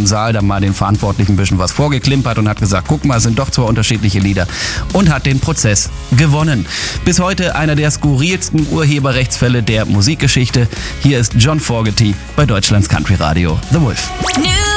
Saal dann mal den Verantwortlichen ein bisschen was vorgeklimpert und hat gesagt, guck mal, es sind doch zwei unterschiedliche Lieder, und hat den Prozess gewonnen. Bis heute einer der skurrilsten Urheberrechtsfälle der Musikgeschichte. Hier ist John Fogerty bei Deutschlands Country Radio The Wolf.